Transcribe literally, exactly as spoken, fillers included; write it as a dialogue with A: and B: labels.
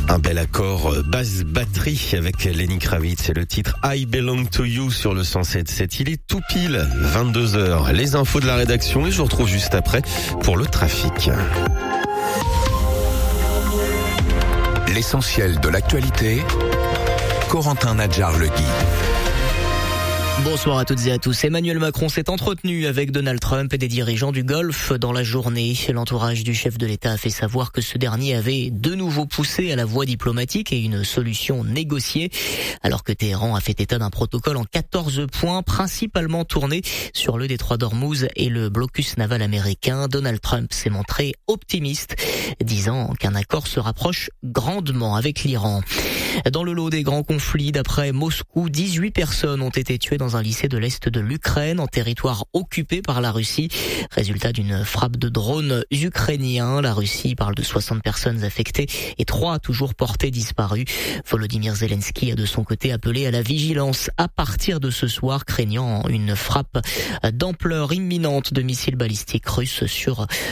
A: Un bel accord basse batterie avec Lenny Kravitz et le titre I Belong to You sur le cent sept sept. Il est tout pile vingt-deux heures. Les infos de la rédaction et je vous retrouve juste après pour le trafic.
B: L'essentiel de l'actualité, Corentin Nadjar-Legui.
C: Bonsoir à toutes et à tous. Emmanuel Macron s'est entretenu avec Donald Trump et des dirigeants du Golfe dans la journée. L'entourage du chef de l'État a fait savoir que ce dernier avait de nouveau poussé à la voie diplomatique et une solution négociée, alors que Téhéran a fait état d'un protocole en quatorze points, principalement tourné sur le détroit d'Ormuz et le blocus naval américain. Donald Trump s'est montré optimiste, disant qu'un accord se rapproche grandement avec l'Iran. Dans le lot des grands conflits, d'après Moscou, dix-huit personnes ont été tuées dans un lycée de l'Est de l'Ukraine, en territoire occupé par la Russie. Résultat d'une frappe de drones ukrainiens. La Russie parle de soixante personnes affectées et trois toujours portées disparues. Volodymyr Zelensky a de son côté appelé à la vigilance à partir de ce soir, craignant une frappe d'ampleur imminente de missiles balistiques russes sur